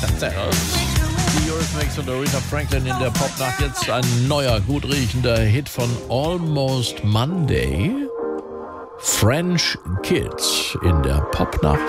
Die Eurythmics und Aretha Franklin in der Popnacht. Jetzt ein neuer, gut riechender Hit von Almost Monday. French Kids in der Popnacht.